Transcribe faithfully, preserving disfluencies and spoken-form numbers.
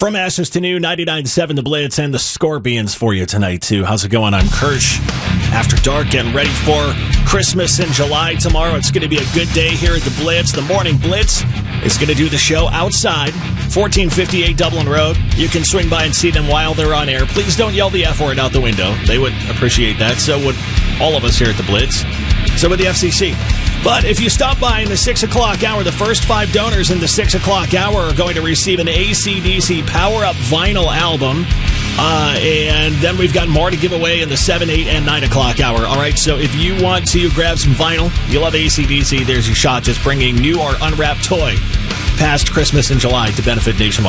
From Ashes to New, ninety-nine point seven The Blitz and the Scorpions for you tonight, too. How's it going? I'm Kirsch. After dark, getting ready for Christmas in July tomorrow. It's going to be a good day here at the Blitz. The Morning Blitz is going to do the show outside, fourteen fifty-eight Dublin Road. You can swing by and see them while they're on air. Please don't yell the F word out the window. They would appreciate that. So would all of us here at the Blitz. So would the F C C. But if you stop by in the six o'clock hour, the first five donors in the six o'clock hour are going to receive an A C D C Power Up vinyl album. Uh, and then we've got more to give away in the seven, eight, and nine o'clock hour. All right, so if you want to grab some vinyl, you love A C D C, there's your shot. Just bring a new or unwrapped toy past Christmas in July to benefit Nationwide.